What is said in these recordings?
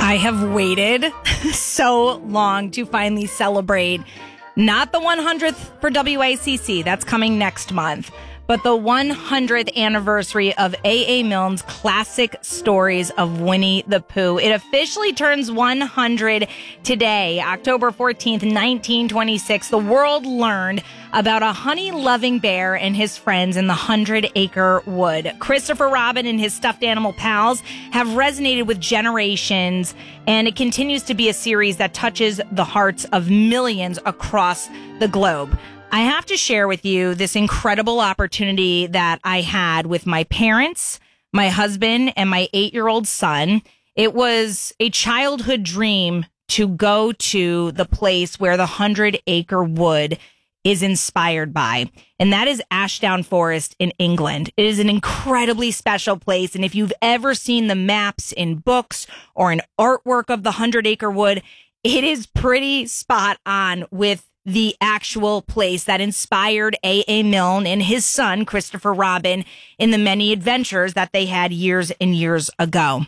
I have waited so long to finally celebrate not the 100th for WACC, that's coming next month, but the 100th anniversary of A.A. Milne's classic stories of Winnie the Pooh. It officially turns 100 today, October 14th, 1926. The world learned about a honey-loving bear and his friends in the 100-acre wood. Christopher Robin and his stuffed animal pals have resonated with generations, and it continues to be a series that touches the hearts of millions across the globe. I have to share with you this incredible opportunity that I had with my parents, my husband, and my 8-year-old son. It was a childhood dream to go to the place where the 100-acre wood is inspired by, and that is Ashdown Forest in England. It is an incredibly special place, and if you've ever seen the maps in books or an artwork of the 100-acre wood, it is pretty spot on with the actual place that inspired A.A. Milne and his son, Christopher Robin, in the many adventures that they had years and years ago.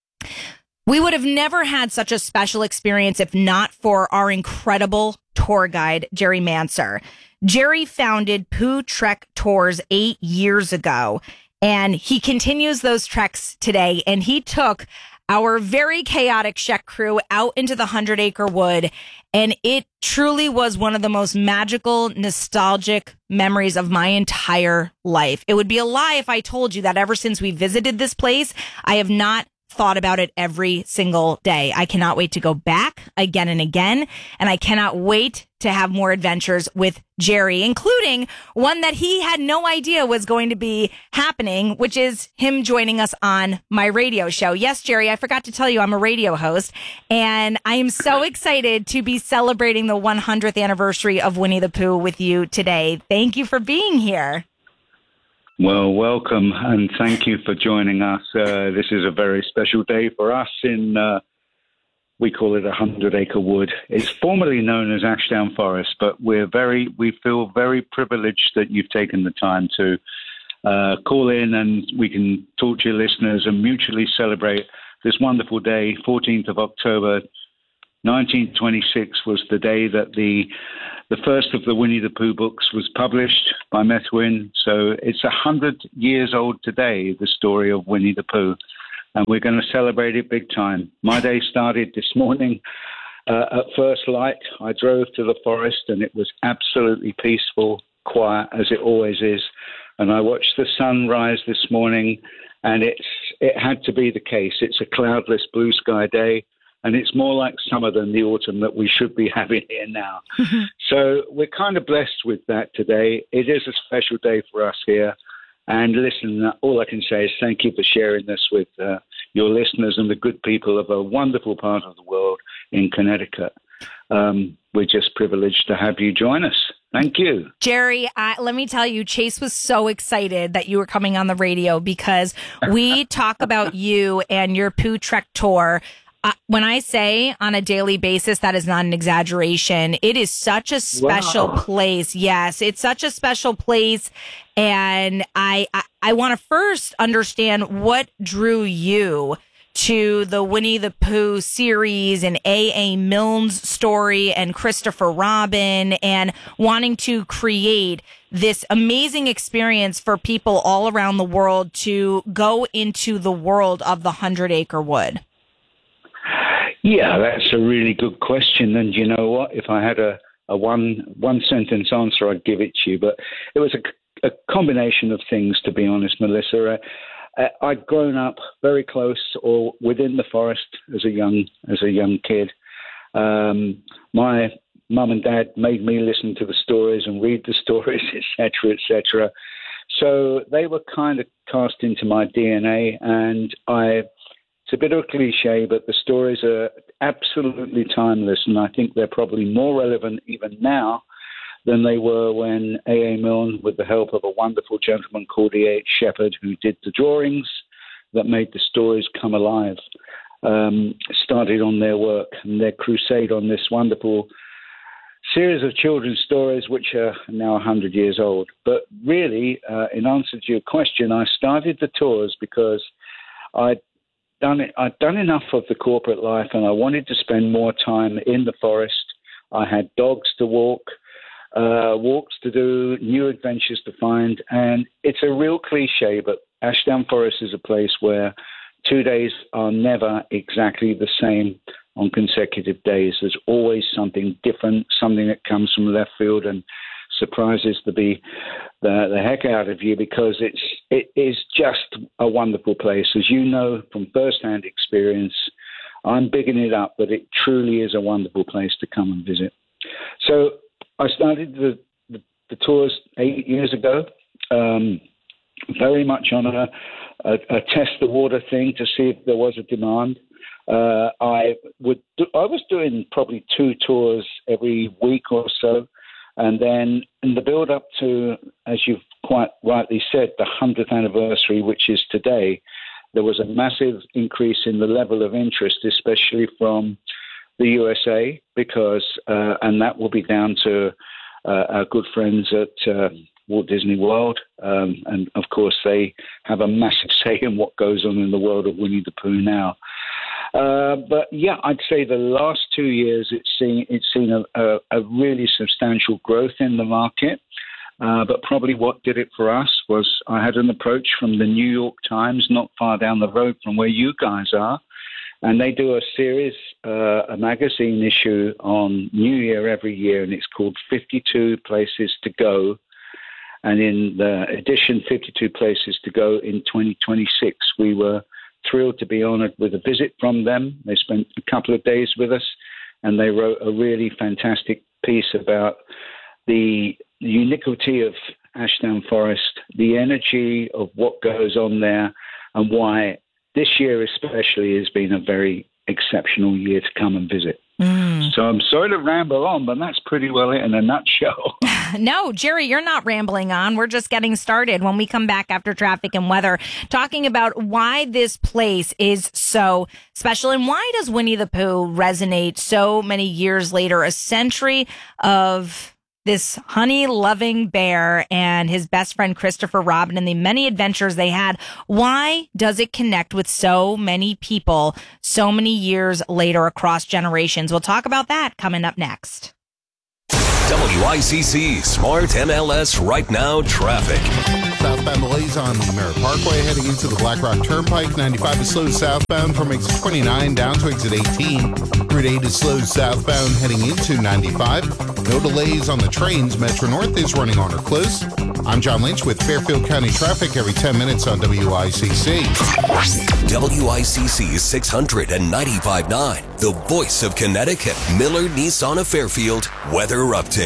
We would have never had such a special experience if not for our incredible tour guide, Jerry Manser. Jerry founded Pooh Trek Tours 8 years ago, and he continues those treks today, and he took our very chaotic Czech crew out into the 100-acre wood, and it truly was one of the most magical, nostalgic memories of my entire life. It would be a lie if I told you that ever since we visited this place, I have not thought about it every single day. I cannot wait to go back again and again, and I cannot wait to have more adventures with Jerry, including one that he had no idea was going to be happening, which is him joining us on my radio show. Yes, Jerry, I forgot to tell you I'm a radio host, and I am so excited to be celebrating the 100th anniversary of Winnie the Pooh with you today. Thank you for being here. Well, welcome, and thank you for joining us. This is a very special day for us we call it a 100-acre wood. It's formerly known as Ashdown Forest, but we feel very privileged that you've taken the time to call in and we can talk to your listeners and mutually celebrate this wonderful day. 14th of October, 1926 was the day that the first of the Winnie the Pooh books was published by Methuen. So it's 100 years old today, the story of Winnie the Pooh. And we're going to celebrate it big time. My day started this morning at first light. I drove to the forest and it was absolutely peaceful, quiet, as it always is. And I watched the sun rise this morning, and it had to be the case. It's a cloudless blue sky day. And it's more like summer than the autumn that we should be having here now. So we're kind of blessed with that today. It is a special day for us here. And listen, all I can say is thank you for sharing this with your listeners and the good people of a wonderful part of the world in Connecticut. We're just privileged to have you join us. Thank you. Jerry, let me tell you, Chase was so excited that you were coming on the radio because we talk about you and your Pooh Trek tour. When I say on a daily basis, that is not an exaggeration. It is such a special place. Yes, it's such a special place. And I want to first understand what drew you to the Winnie the Pooh series and A.A. Milne's story and Christopher Robin and wanting to create this amazing experience for people all around the world to go into the world of the 100-acre wood. Yeah, that's a really good question. And you know what? If I had a one-sentence answer, I'd give it to you. But it was a combination of things, to be honest, Melissa. I'd grown up very close or within the forest as a young kid. My mum and dad made me listen to the stories and read the stories, etc., etc. So they were kind of cast into my DNA, and it's a bit of a cliche, but the stories are absolutely timeless, and I think they're probably more relevant even now than they were when A.A. Milne, with the help of a wonderful gentleman called E.H. Shepard, who did the drawings that made the stories come alive, started on their work and their crusade on this wonderful series of children's stories, which are now 100 years old. But really, in answer to your question, I started the tours because I'd done it. I'd done enough of the corporate life, and I wanted to spend more time in the forest. I had dogs to walk, walks to do, new adventures to find, and it's a real cliche, but Ashdown Forest is a place where 2 days are never exactly the same on consecutive days. There's always something different, something that comes from left field and surprises the heck out of you, because it is just a wonderful place. As you know from firsthand experience, I'm bigging it up, but it truly is a wonderful place to come and visit. So I started the tours 8 years ago, very much on a test the water thing to see if there was a demand. I was doing probably 2 tours every week or so. And then in the build up to, as you've quite rightly said, the 100th anniversary, which is today, there was a massive increase in the level of interest, especially from the USA, because, and that will be down to our good friends at Walt Disney World. And of course, they have a massive say in what goes on in the world of Winnie the Pooh now. But yeah, I'd say the last 2 years it's seen a really substantial growth in the market. But probably what did it for us was I had an approach from the New York Times, not far down the road from where you guys are, and they do a series, a magazine issue on New Year every year, and it's called 52 Places to Go. And in the edition 52 Places to Go in 2026, we were thrilled to be honored with a visit from them. They spent a couple of days with us, and they wrote a really fantastic piece about the uniquity of Ashdown Forest, the energy of what goes on there, and why this year especially has been a very exceptional year to come and visit. So I'm sorry to ramble on, but that's pretty well it in a nutshell. No, Jerry, you're not rambling on. We're just getting started when we come back after traffic and weather, talking about why this place is so special and why does Winnie the Pooh resonate so many years later, a century of this honey-loving bear and his best friend Christopher Robin and the many adventures they had. Why does it connect with so many people so many years later across generations? We'll talk about that coming up next. WICC Smart MLS Right Now traffic. Southbound delays on the Merritt Parkway heading into the Black Rock Turnpike. 95 is slow southbound from exit 29 down to exit 18. Route 8 is slow southbound heading into 95. No delays on the trains. Metro North is running on or close. I'm John Lynch with Fairfield County traffic every 10 minutes on WICC. WICC 695.9, the voice of Connecticut. Miller Nissan of Fairfield weather update.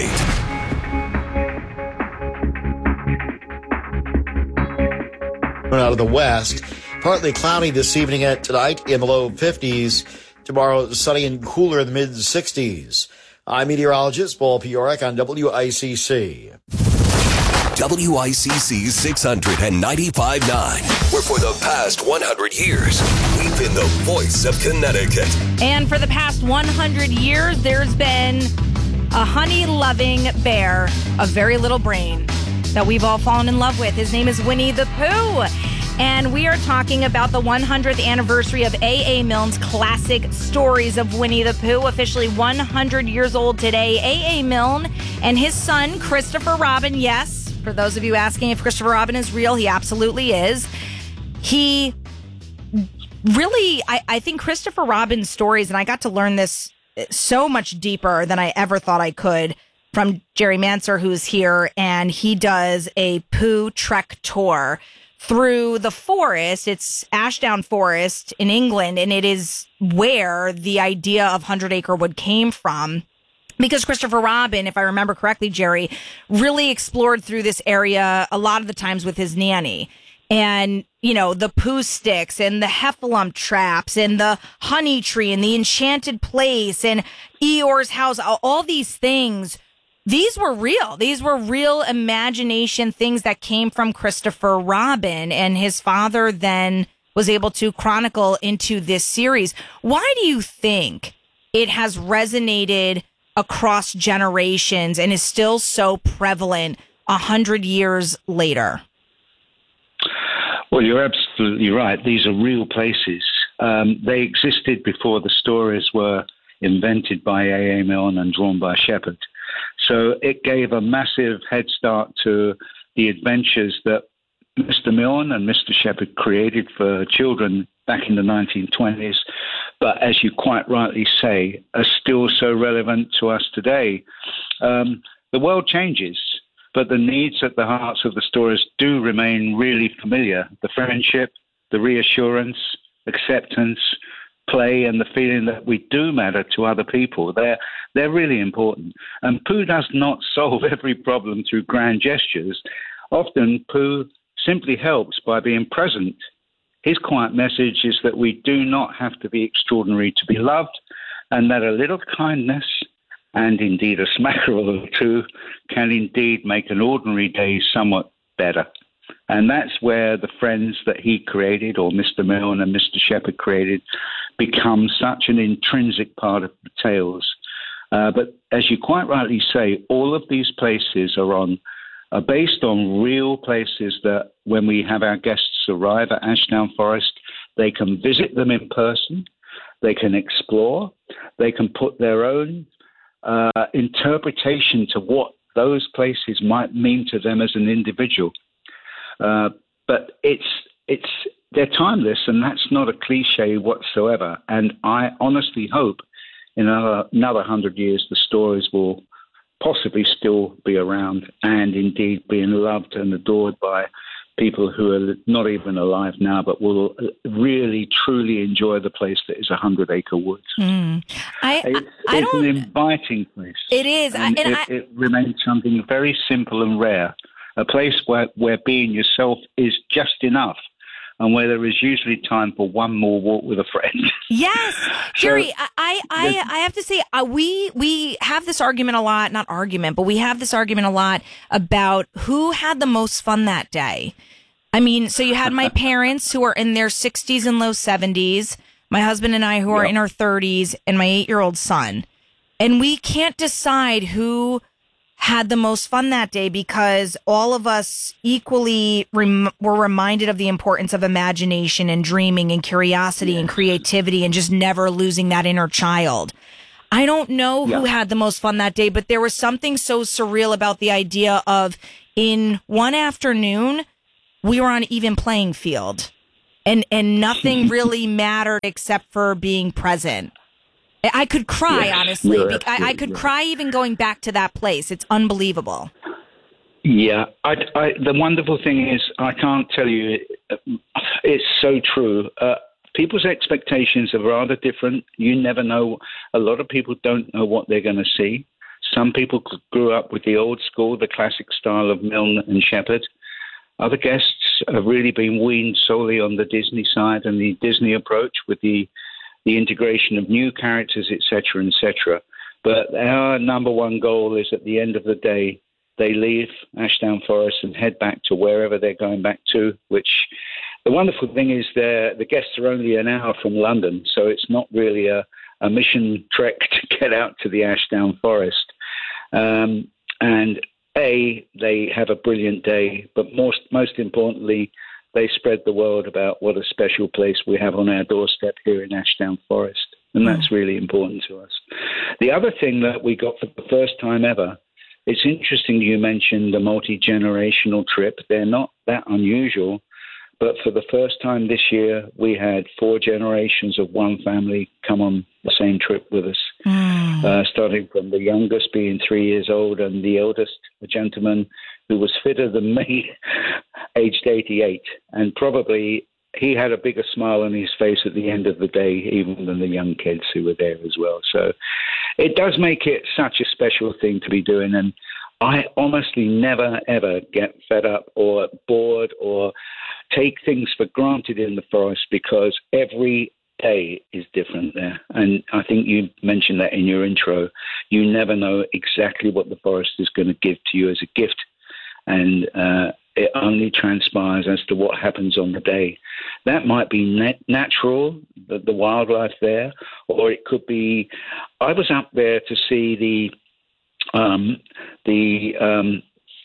Out of the west, partly cloudy this evening and tonight in the low 50s. Tomorrow, sunny and cooler in the mid 60s. I'm meteorologist Paul Piorek on WICC. WICC 695.9, where for the past 100 years, we've been the voice of Connecticut. And for the past 100 years, there's been a honey-loving bear, a very little brain, that we've all fallen in love with. His name is Winnie the Pooh. And we are talking about the 100th anniversary of A.A. Milne's classic Stories of Winnie the Pooh, officially 100 years old today. A.A. Milne and his son, Christopher Robin, yes, for those of you asking if Christopher Robin is real, he absolutely is. He really, I think Christopher Robin's stories, and I got to learn this so much deeper than I ever thought I could, from Jerry Manser, who's here, and he does a Pooh Trek tour through the forest. It's Ashdown Forest in England, and it is where the idea of 100 Acre Wood came from. Because Christopher Robin, if I remember correctly, Jerry, really explored through this area a lot of the times with his nanny. And, you know, the Pooh sticks and the heffalump traps and the honey tree and the enchanted place and Eeyore's house, all these things. These were real. These were real imagination things that came from Christopher Robin, and his father then was able to chronicle into this series. Why do you think it has resonated across generations and is still so prevalent 100 years later? Well, you're absolutely right. These are real places. They existed before the stories were invented by A.A. Milne and drawn by Shepard. So it gave a massive head start to the adventures that Mr. Milne and Mr. Shepard created for children back in the 1920s, but as you quite rightly say, are still so relevant to us today. The world changes, but the needs at the hearts of the stories do remain really familiar. The friendship, the reassurance, acceptance, play, and the feeling that we do matter to other people. They're really important. And Pooh does not solve every problem through grand gestures. Often Pooh simply helps by being present. His quiet message is that we do not have to be extraordinary to be loved, and that a little kindness and indeed a smackerel or two can indeed make an ordinary day somewhat better. And that's where the friends that he created, or Mr. Milne and Mr. Shepard created, become such an intrinsic part of the tales. But as you quite rightly say, all of these places are based on real places that when we have our guests arrive at Ashdown Forest, they can visit them in person, they can explore, they can put their own interpretation to what those places might mean to them as an individual. But they're timeless, and that's not a cliche whatsoever. And I honestly hope in another 100 years the stories will possibly still be around and indeed being loved and adored by people who are not even alive now, but will really, truly enjoy the place that is 100 Acre Woods. It's an inviting place. It is. It remains something very simple and rare, a place where being yourself is just enough, and where there is usually time for one more walk with a friend. Yes, Jerry, I have to say, we have this argument a lot, not argument, but we have this argument a lot about who had the most fun that day. I mean, so you had my parents who are in their 60s and low 70s, my husband and I who are in our 30s, and my 8-year-old son. And we can't decide who had the most fun that day because all of us equally were reminded of the importance of imagination and dreaming and curiosity and creativity and just never losing that inner child. I don't know who had the most fun that day, but there was something so surreal about the idea of in one afternoon, we were on an even playing field and nothing really mattered except for being present. I could cry, honestly. I could cry even going back to that place. It's unbelievable. Yeah. The wonderful thing is, I can't tell you, it's so true. People's expectations are rather different. You never know. A lot of people don't know what they're going to see. Some people grew up with the old school, the classic style of Milne and Shepard. Other guests have really been weaned solely on the Disney side and the Disney approach with the integration of new characters, etc., etc. But our number one goal is at the end of the day, they leave Ashdown Forest and head back to wherever they're going back to, which the wonderful thing is the guests are only an hour from London, so it's not really a mission trek to get out to the Ashdown Forest. And they have a brilliant day, but most importantly, they spread the word about what a special place we have on our doorstep here in Ashdown Forest. And that's really important to us. The other thing that we got for the first time ever, it's interesting you mentioned the multi-generational trip. They're not that unusual, but for the first time this year, we had 4 generations of one family come on the same trip with us, starting from the youngest being 3 years old and the eldest, a gentleman who was fitter than me, aged 88. And probably he had a bigger smile on his face at the end of the day, even than the young kids who were there as well. So it does make it such a special thing to be doing. And I honestly never, ever get fed up or bored or take things for granted in the forest because every day is different there. And I think you mentioned that in your intro. You never know exactly what the forest is going to give to you as a gift. And it only transpires as to what happens on the day. That might be natural, the wildlife there, or it could be. I was up there to see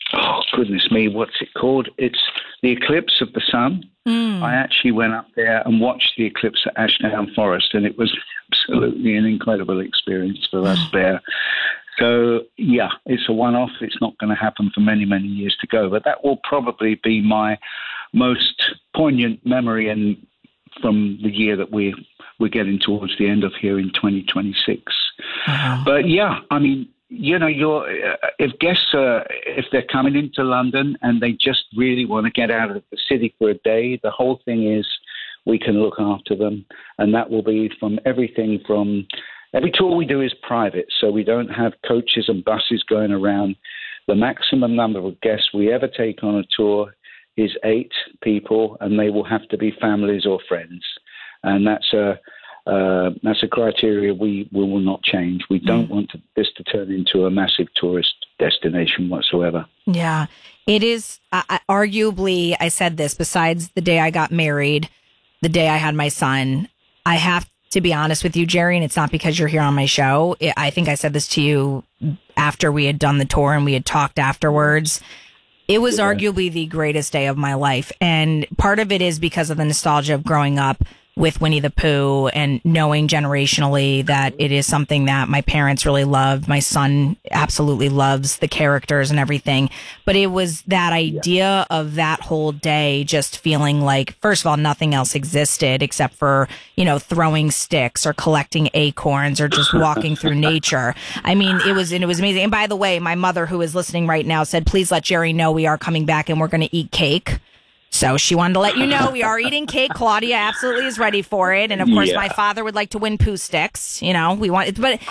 oh, goodness me, what's it called? It's the Eclipse of the Sun. I actually went up there and watched the eclipse at Ashdown Forest, and it was absolutely an incredible experience for us there. So, yeah, it's a one-off. It's not going to happen for many, many years to go. But that will probably be my most poignant memory and from the year that we're getting towards the end of here in 2026. But, yeah, I mean, you know, if guests if they're coming into London and they just really want to get out of the city for a day, the whole thing is we can look after them. And that will be from everything from every tour we do is private, so we don't have coaches and buses going around. The maximum number of guests we ever take on a tour is 8 people, and they will have to be families or friends. And that's a criteria we will not change. We don't want this to turn into a massive tourist destination whatsoever. Yeah, it is. Arguably, I said this, besides the day I got married, the day I had my son, I have to be honest with you, Jerry, and it's not because you're here on my show. I think I said this to you after we had done the tour and we had talked afterwards. It was arguably the greatest day of my life. And part of it is because of the nostalgia of growing up with Winnie the Pooh and knowing generationally that it is something that my parents really loved. My son absolutely loves the characters and everything. But it was that idea of that whole day just feeling like, first of all, nothing else existed except for, you know, throwing sticks or collecting acorns or just walking through nature. I mean, it was amazing. And by the way, my mother, who is listening right now, said, please let Jerry know we are coming back and we're going to eat cake. So she wanted to let you know we are eating cake. Claudia absolutely is ready for it. And of course, my father would like to win poo sticks. You know, we want, but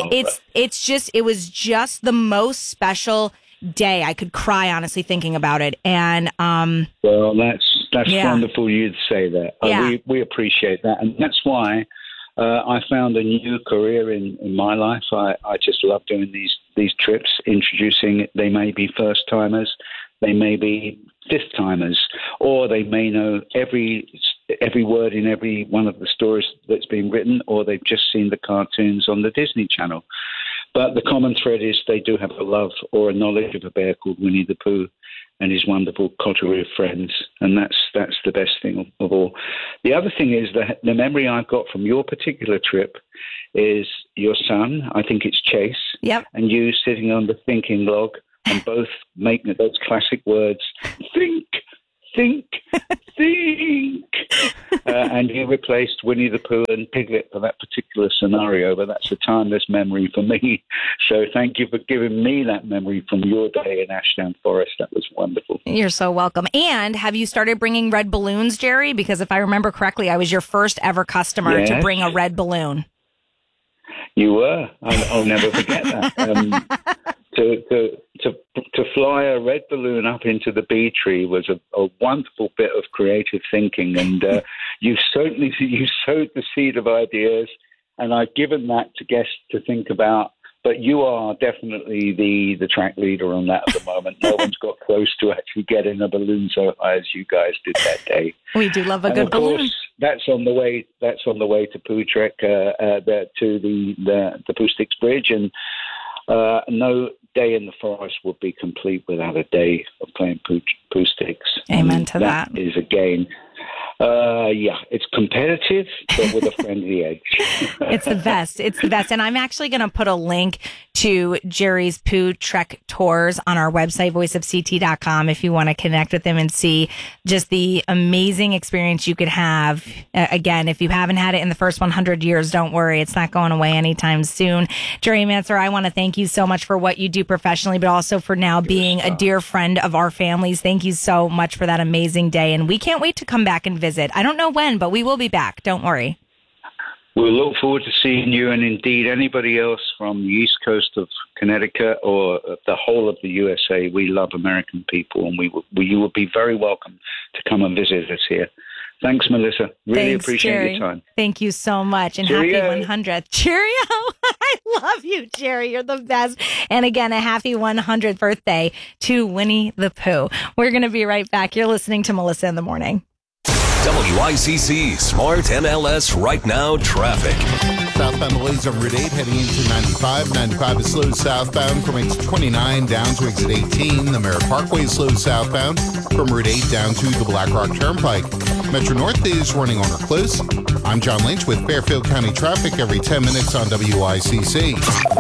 it was just the most special day. I could cry, honestly, thinking about it. And, well, that's wonderful you'd say that. We appreciate that. And that's why, I found a new career in my life. I just love doing these trips, introducing, they may be first timers, they may be fifth timers, or they may know every word in every one of the stories that's been written, or they've just seen the cartoons on the Disney Channel. But the common thread is they do have a love or a knowledge of a bear called Winnie the Pooh and his wonderful coterie of friends, and that's the best thing of all. The other thing is that the memory I've got from your particular trip is your son, I think it's Chase, and you sitting on the thinking log and both making those classic words, think, think, think. And you replaced Winnie the Pooh and Piglet for that particular scenario, but that's a timeless memory for me. So thank you for giving me that memory from your day in Ashdown Forest. That was wonderful. You're so welcome. And have you started bringing red balloons, Jerry? Because if I remember correctly, I was your first ever customer to bring a red balloon. You were. I'll never forget that. To fly a red balloon up into the bee tree was a wonderful bit of creative thinking, and you sowed the seed of ideas, and I've given that to guests to think about. But you are definitely the track leader on that at the moment. No one's got close to actually getting a balloon so high as you guys did that day. We do love a good balloon. Course, that's on the way. That's on the way to Pooh Trek, to the Pooh Sticks Bridge, and no day in the forest would be complete without a day of playing Pooh Sticks. Amen to that. That is a game. It's competitive, but with a friendly edge. It's the best. It's the best. And I'm actually going to put a link to Jerry's Pooh Trek tours on our website, voiceofct.com, if you want to connect with him and see just the amazing experience you could have. Again, if you haven't had it in the first 100 years, don't worry. It's not going away anytime soon. Jerry Manser, I want to thank you so much for what you do professionally, but also for now being a dear friend of our families. Thank you so much for that amazing day. And we can't wait to come back and visit. I don't know when, but we will be back. Don't worry. We'll look forward to seeing you, and indeed anybody else from the East Coast of Connecticut or the whole of the USA. We love American people, and you will be very welcome to come and visit us here. Thanks, Melissa. Really appreciate Jerry. your time. Thank you so much, and Cheerio. happy 100th. Cheerio! I love you, Jerry. You're the best. And again, a happy 100th birthday to Winnie the Pooh. We're going to be right back. You're listening to Melissa in the Morning. WICC Smart MLS Right Now traffic. Southbound delays on Route 8 heading into 95. 95 is slow southbound from exit 29 down to exit 18. The Merritt Parkway is slow southbound from Route 8 down to the Black Rock Turnpike. Metro North is running on or close. I'm John Lynch with Fairfield County traffic every 10 minutes on WICC.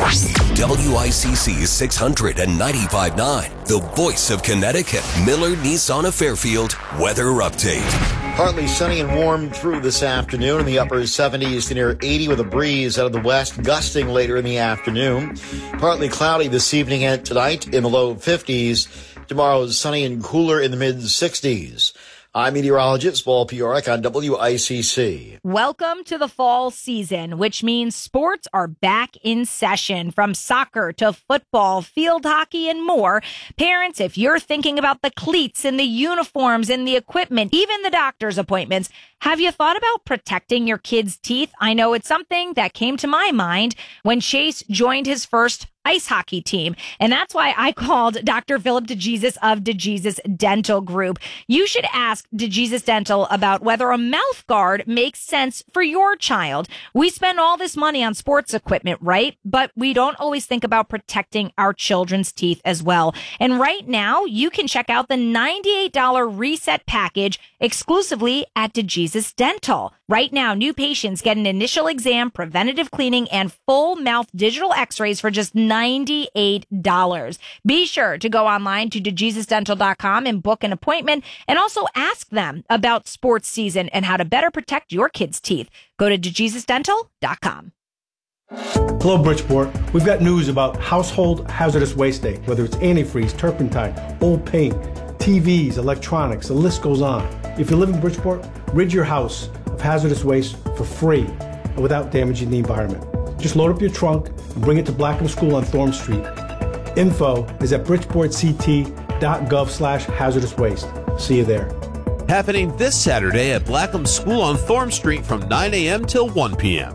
WICC 695.9, the voice of Connecticut, Miller Nissan of Fairfield weather update. Partly sunny and warm through this afternoon in the upper 70s to near 80 with a breeze out of the west, gusting later in the afternoon. Partly cloudy this evening and tonight in the low 50s. Tomorrow is sunny and cooler in the mid 60s. I'm meteorologist Paul Piorek on WICC. Welcome to the fall season, which means sports are back in session. From soccer to football, field hockey, and more. Parents, if you're thinking about the cleats and the uniforms and the equipment, even the doctor's appointments, have you thought about protecting your kids' teeth? I know it's something that came to my mind when Chase joined his first ice hockey team. And that's why I called Dr. Philip DeJesus of DeJesus Dental Group. You should ask DeJesus Dental about whether a mouth guard makes sense for your child. We spend all this money on sports equipment, right? But we don't always think about protecting our children's teeth as well. And right now, you can check out the $98 reset package exclusively at DeJesus Dental. Right now, new patients get an initial exam, preventative cleaning, and full mouth digital x-rays for just $98. Be sure to go online to DeJesusDental.com and book an appointment, and also ask them about sports season and how to better protect your kids' teeth. Go to DeJesusDental.com. Hello, Bridgeport. We've got news about Household Hazardous Waste Day, whether it's antifreeze, turpentine, old paint, TVs, electronics, the list goes on. If you live in Bridgeport, rid your house of hazardous waste for free and without damaging the environment. Just load up your trunk and bring it to Blackham School on Thorne Street. Info is at bridgeportct.gov/hazardous waste. See you there. Happening this Saturday at Blackham School on Thorne Street from 9 a.m. till 1 p.m.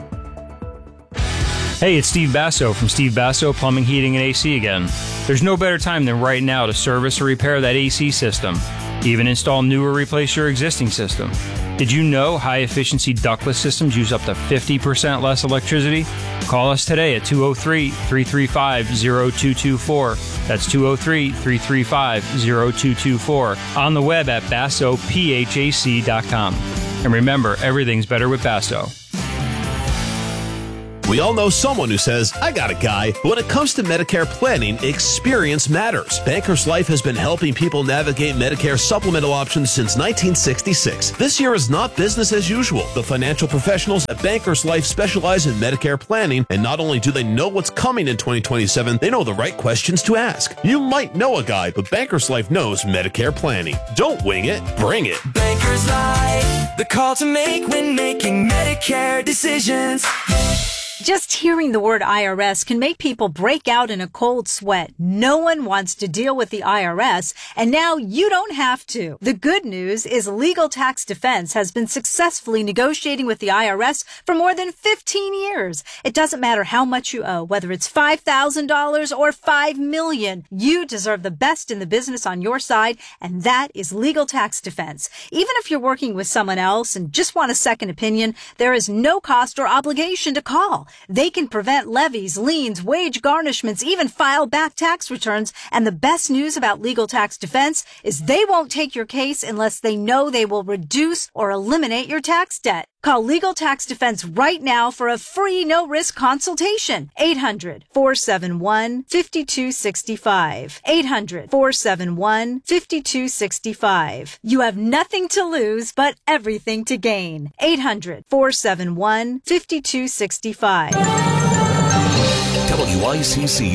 Hey, it's Steve Basso from Steve Basso Plumbing, Heating, and AC again. There's no better time than right now to service or repair that AC system. Even install new or replace your existing system. Did you know high-efficiency ductless systems use up to 50% less electricity? Call us today at 203-335-0224. That's 203-335-0224. On the web at BassoPHAC.com. And remember, everything's better with Basso. We all know someone who says, I got a guy. But when it comes to Medicare planning, experience matters. Bankers Life has been helping people navigate Medicare supplemental options since 1966. This year is not business as usual. The financial professionals at Bankers Life specialize in Medicare planning, and not only do they know what's coming in 2027, they know the right questions to ask. You might know a guy, but Bankers Life knows Medicare planning. Don't wing it, bring it. Bankers Life, the call to make when making Medicare decisions. Just hearing the word IRS can make people break out in a cold sweat. No one wants to deal with the IRS, and now you don't have to. The good news is Legal Tax Defense has been successfully negotiating with the IRS for more than 15 years. It doesn't matter how much you owe, whether it's $5,000 or $5 million. You deserve the best in the business on your side, and that is Legal Tax Defense. Even if you're working with someone else and just want a second opinion, there is no cost or obligation to call. They can prevent levies, liens, wage garnishments, even file back tax returns. And the best news about Legal Tax Defense is they won't take your case unless they know they will reduce or eliminate your tax debt. Call Legal Tax Defense right now for a free no-risk consultation. 800-471-5265. 800-471-5265. You have nothing to lose but everything to gain. 800-471-5265. WICC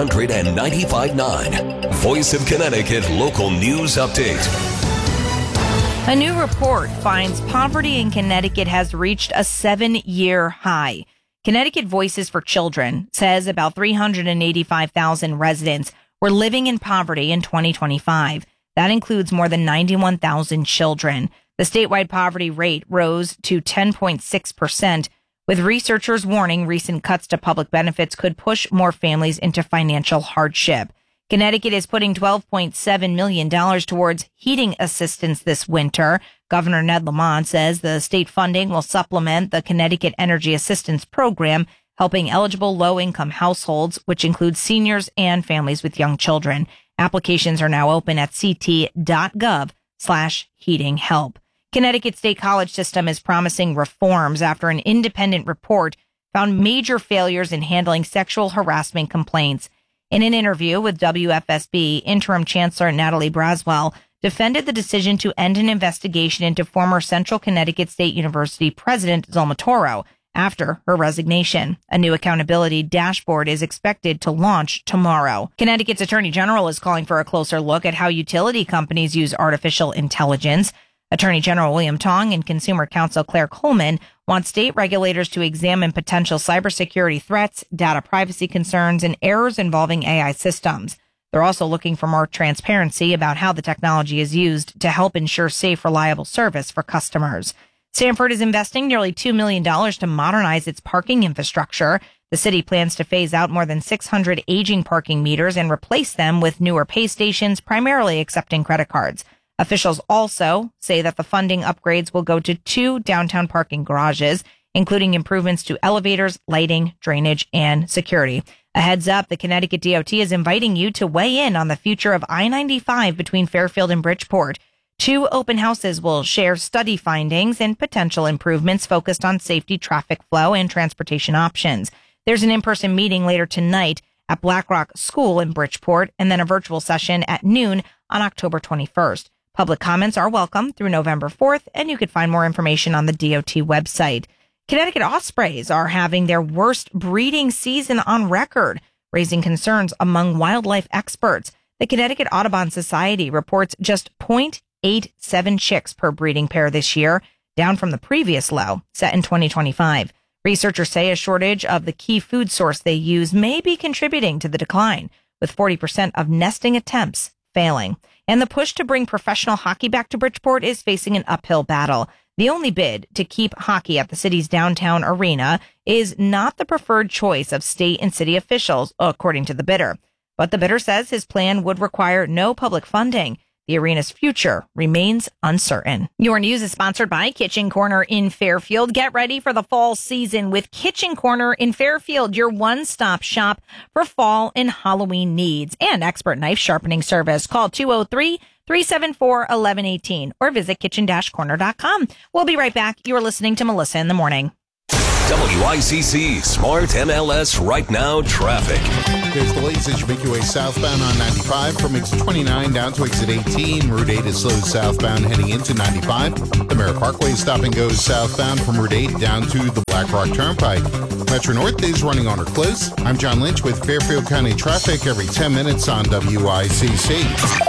695.9, Voice of Connecticut Local News Update. A new report finds poverty in Connecticut has reached a 7-year high. Connecticut Voices for Children says about 385,000 residents were living in poverty in 2025. That includes more than 91,000 children. The statewide poverty rate rose to 10.6%, with researchers warning recent cuts to public benefits could push more families into financial hardship. Connecticut is putting $12.7 million towards heating assistance this winter. Governor Ned Lamont says the state funding will supplement the Connecticut Energy Assistance Program, helping eligible low-income households, which includes seniors and families with young children. Applications are now open at ct.gov/heatinghelp. Connecticut State College System is promising reforms after an independent report found major failures in handling sexual harassment complaints. In an interview with WFSB, Interim Chancellor Natalie Braswell defended the decision to end an investigation into former Central Connecticut State University President Zulma Toro after her resignation. A new accountability dashboard is expected to launch tomorrow. Connecticut's Attorney General is calling for a closer look at how utility companies use artificial intelligence. Attorney General William Tong and Consumer Counsel Claire Coleman want state regulators to examine potential cybersecurity threats, data privacy concerns, and errors involving AI systems. They're also looking for more transparency about how the technology is used to help ensure safe, reliable service for customers. Stamford is investing nearly $2 million to modernize its parking infrastructure. The city plans to phase out more than 600 aging parking meters and replace them with newer pay stations, primarily accepting credit cards. Officials also say that the funding upgrades will go to 2 downtown parking garages, including improvements to elevators, lighting, drainage, and security. A heads up, the Connecticut DOT is inviting you to weigh in on the future of I-95 between Fairfield and Bridgeport. 2 open houses will share study findings and potential improvements focused on safety, traffic flow, and transportation options. There's an in-person meeting later tonight at Blackrock School in Bridgeport, and then a virtual session at noon on October 21st. Public comments are welcome through November 4th, and you can find more information on the DOT website. Connecticut ospreys are having their worst breeding season on record, raising concerns among wildlife experts. The Connecticut Audubon Society reports just 0.87 chicks per breeding pair this year, down from the previous low, set in 2025. Researchers say a shortage of the key food source they use may be contributing to the decline, with 40% of nesting attempts failing. And the push to bring professional hockey back to Bridgeport is facing an uphill battle. The only bid to keep hockey at the city's downtown arena is not the preferred choice of state and city officials, according to the bidder. But the bidder says his plan would require no public funding. The arena's future remains uncertain. Your news is sponsored by Kitchen Corner in Fairfield. Get ready for the fall season with Kitchen Corner in Fairfield, your one-stop shop for fall and Halloween needs and expert knife sharpening service. Call 203-374-1118 or visit kitchen-corner.com. We'll be right back. You're listening to Melissa in the Morning. WICC Smart MLS Right Now Traffic. There's delays as you make your way southbound on 95 from exit 29 down to exit 18. Route 8 is slow southbound heading into 95. The Merritt Parkway stop and goes southbound from Route 8 down to the Black Rock Turnpike. Metro North is running on or close. I'm John Lynch with Fairfield County traffic every 10 minutes on WICC.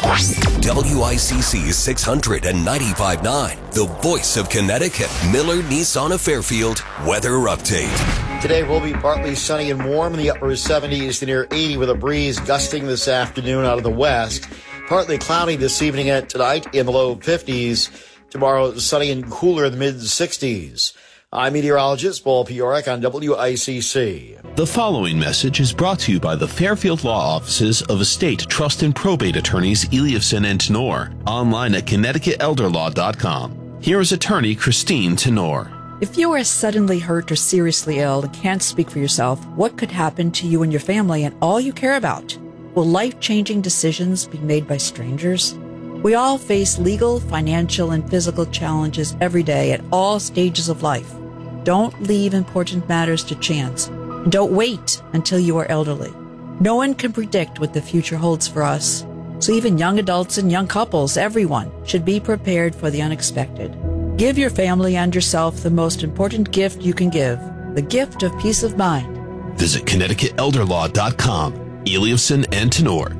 WICC 695.9, the voice of Connecticut. Miller Nissan of Fairfield weather update. Today will be partly sunny and warm in the upper 70s to near 80 with a breeze gusting this afternoon out of the west. Partly cloudy this evening and tonight in the low 50s. Tomorrow sunny and cooler in the mid 60s. I'm meteorologist Paul Piorek on WICC. The following message is brought to you by the Fairfield Law Offices of Estate, Trust, and Probate Attorneys Eliafson and Tenor, online at ConnecticutElderLaw.com. Here is attorney Christine Tenor. If you are suddenly hurt or seriously ill and can't speak for yourself, what could happen to you and your family and all you care about? Will life-changing decisions be made by strangers? We all face legal, financial, and physical challenges every day at all stages of life. Don't leave important matters to chance, and don't wait until you are elderly. No one can predict what the future holds for us, so even young adults and young couples, everyone, should be prepared for the unexpected. Give your family and yourself the most important gift you can give, the gift of peace of mind. Visit ConnecticutElderLaw.com. Eliafson and Tenor,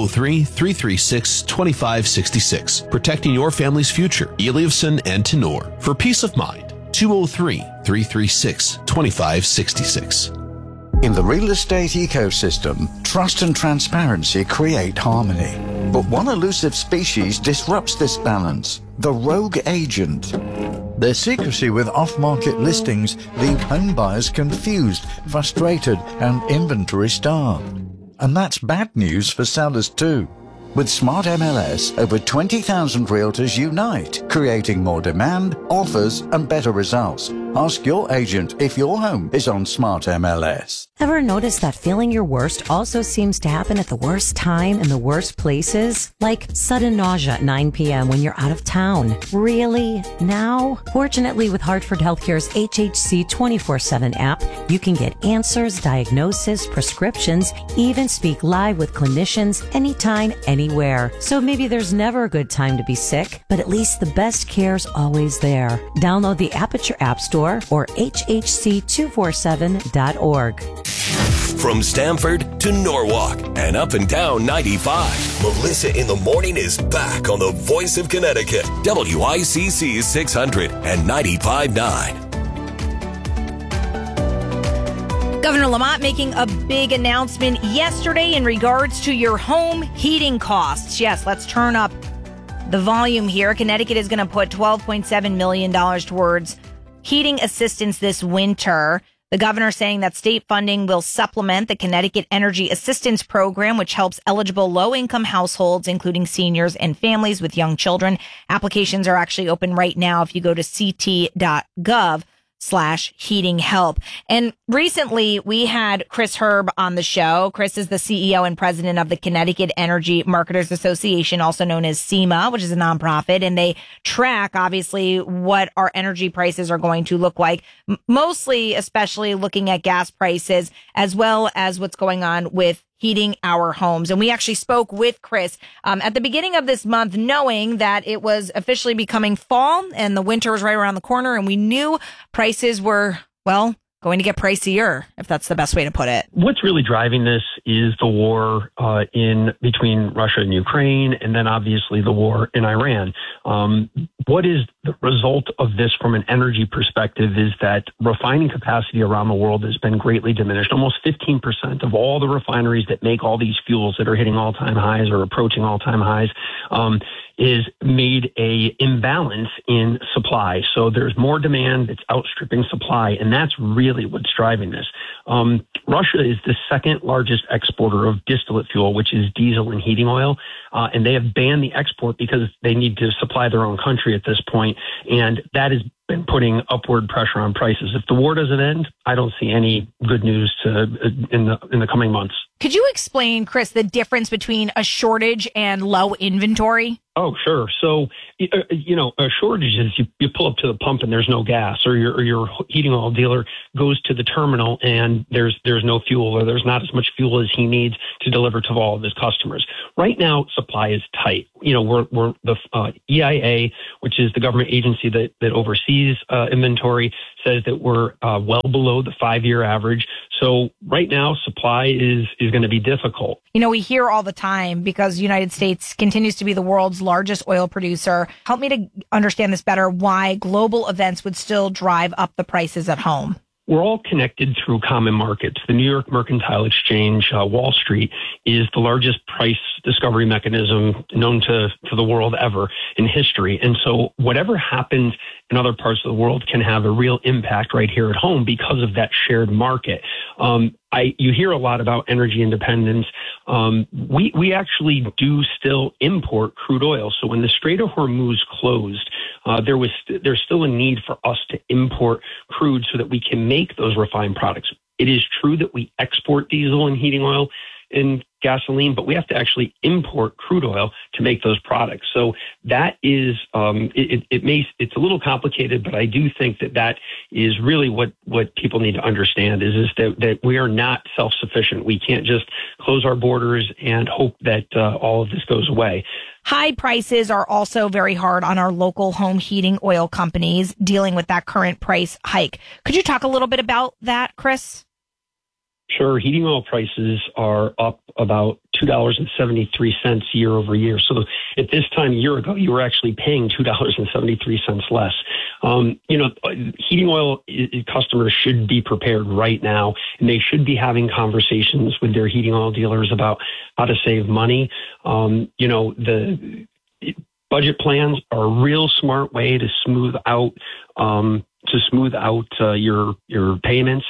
203-336-2566. Protecting your family's future. Eliafson and Tenor. For peace of mind, 203-336-2566. In the real estate ecosystem, trust and transparency create harmony. But one elusive species disrupts this balance, the rogue agent. Their secrecy with off-market listings leave home buyers confused, frustrated, and inventory-starved. And that's bad news for sellers too. With Smart MLS, over 20,000 realtors unite, creating more demand, offers, and better results. Ask your agent if your home is on Smart MLS. Ever notice that feeling your worst also seems to happen at the worst time in the worst places? Like sudden nausea at 9 p.m. when you're out of town. Really? Now? Fortunately, with Hartford Healthcare's HHC 24/7 app, you can get answers, diagnosis, prescriptions, even speak live with clinicians anytime, anywhere. So maybe there's never a good time to be sick, but at least the best care's always there. Download the app at your app store or hhc247.org. From Stamford to Norwalk and up and down 95, Melissa in the Morning is back on the Voice of Connecticut, WICC 600 and 95.9. Governor Lamont making a big announcement yesterday in regards to your home heating costs. Yes, let's turn up the volume here. Connecticut is going to put $12.7 million towards heating assistance this winter. The governor saying that state funding will supplement the Connecticut Energy Assistance Program, which helps eligible low-income households, including seniors and families with young children. Applications are actually open right now if you go to ct.gov/heating help. And recently we had Chris Herb on the show. Chris is the CEO and president of the Connecticut Energy Marketers Association, also known as SEMA, which is a nonprofit, and they track obviously what our energy prices are going to look like, mostly especially looking at gas prices as well as what's going on with heating our homes. And we actually spoke with Chris at the beginning of this month, knowing that it was officially becoming fall and the winter was right around the corner. And we knew prices were, well, going to get pricier, if that's the best way to put it. What's really driving this is the war in between Russia and Ukraine, and then obviously the war in Iran. What is the result of this from an energy perspective is that refining capacity around the world has been greatly diminished. Almost 15% of all the refineries that make all these fuels that are hitting all-time highs or approaching all-time highs is made a imbalance in supply. So there's more demand that's outstripping supply, and that's really what's driving this. Russia is the second largest exporter of distillate fuel, which is diesel and heating oil, and they have banned the export because they need to supply their own country at this point, and that has been putting upward pressure on prices. If the war doesn't end, I don't see any good news in the coming months. Could you explain, Chris, the difference between a shortage and low inventory? Oh, sure. So, a shortage is you pull up to the pump and there's no gas, or your heating oil dealer goes to the terminal and there's no fuel, or there's not as much fuel as he needs to deliver to all of his customers. Right now, supply is tight. We're the EIA, which is the government agency that oversees inventory, says that we're well below the 5-year average. So right now, supply is going to be difficult. We hear all the time, because the United States continues to be the world's largest oil producer. Help me to understand this better, why global events would still drive up the prices at home. We're all connected through common markets. The New York Mercantile Exchange, Wall Street, is the largest price discovery mechanism known to the world ever in history. And so whatever happens in other parts of the world can have a real impact right here at home because of that shared market. You hear a lot about energy independence. We actually do still import crude oil. So when the Strait of Hormuz closed, there's still a need for us to import crude so that we can make those refined products. It is true that we export diesel and heating oil and gasoline, but we have to actually import crude oil to make those products. So that is, it's a little complicated, but I do think that is really what people need to understand is that we are not self-sufficient. We can't just close our borders and hope that all of this goes away. High prices are also very hard on our local home heating oil companies dealing with that current price hike. Could you talk a little bit about that, Chris? Sure. Heating oil prices are up about $2.73 year over year. So at this time a year ago, you were actually paying $2.73 less. Heating oil customers should be prepared right now, and they should be having conversations with their heating oil dealers about how to save money. The budget plans are a real smart way to smooth out your payments.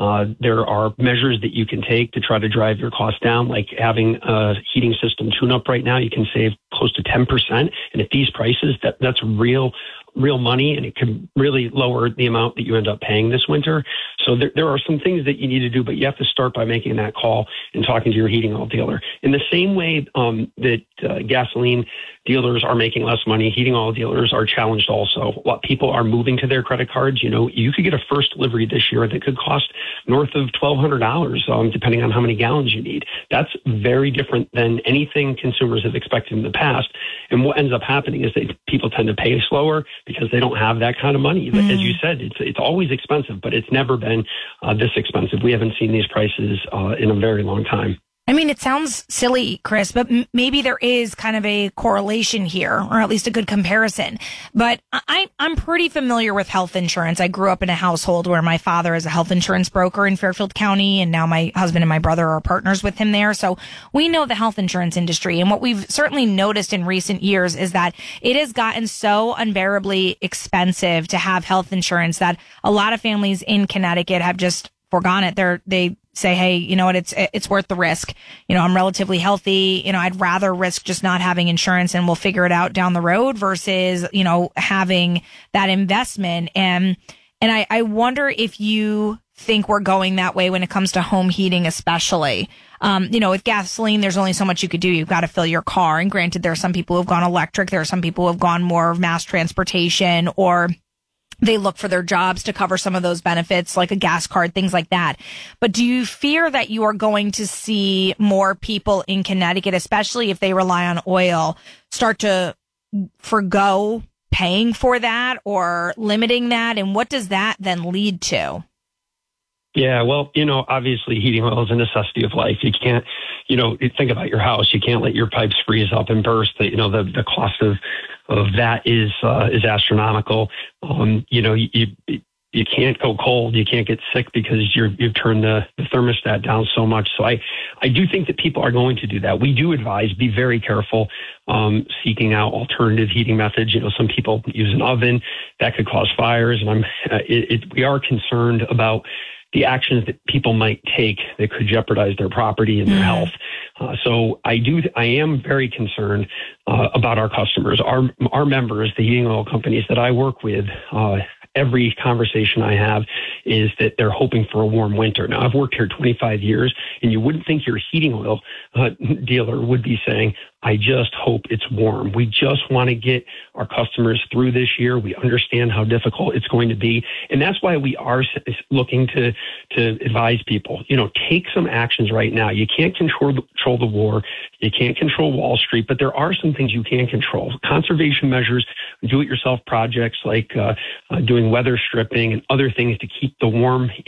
There are measures that you can take to try to drive your costs down, like having a heating system tune-up right now. You can save close to 10%. And at these prices, that's real money, and it can really lower the amount that you end up paying this winter. So there are some things that you need to do, but you have to start by making that call and talking to your heating oil dealer. In the same way that gasoline dealers are making less money, heating oil dealers are challenged also. What people are moving to their credit cards, you could get a first delivery this year that could cost north of $1,200, depending on how many gallons you need. That's very different than anything consumers have expected in the past. And what ends up happening is that people tend to pay slower because they don't have that kind of money. But as you said, it's always expensive, but it's never been this expensive. We haven't seen these prices in a very long time. I mean, it sounds silly, Chris, but maybe there is kind of a correlation here, or at least a good comparison. But I'm pretty familiar with health insurance. I grew up in a household where my father is a health insurance broker in Fairfield County, and now my husband and my brother are partners with him there. So we know the health insurance industry. And what we've certainly noticed in recent years is that it has gotten so unbearably expensive to have health insurance that a lot of families in Connecticut have just forgone it. They say, hey, you know what, it's worth the risk. I'm relatively healthy. I'd rather risk just not having insurance and we'll figure it out down the road versus, having that investment. And I wonder if you think we're going that way when it comes to home heating, especially. With gasoline, there's only so much you could do. You've got to fill your car. And granted, there are some people who have gone electric. There are some people who have gone more mass transportation, or they look for their jobs to cover some of those benefits, like a gas card, things like that. But do you fear that you are going to see more people in Connecticut, especially if they rely on oil, start to forgo paying for that or limiting that? And what does that then lead to? Yeah, well, obviously heating oil is a necessity of life. You can't, think about your house. You can't let your pipes freeze up and burst. The cost of that is astronomical. You can't go cold. You can't get sick because you've turned the thermostat down so much. So I do think that people are going to do that. We do advise, be very careful, seeking out alternative heating methods. Some people use an oven that could cause fires, and we are concerned about the actions that people might take that could jeopardize their property and their health. So I am very concerned about our customers, our members, the heating oil companies that I work with. Every conversation I have is that they're hoping for a warm winter. Now, I've worked here 25 years, and you wouldn't think your heating oil dealer would be saying, I just hope it's warm. We just want to get our customers through this year. We understand how difficult it's going to be. And that's why we are looking to advise people, take some actions right now. You can't control the war. You can't control Wall Street, but there are some things you can control. Conservation measures, do-it-yourself projects like doing weather stripping and other things to keep the warm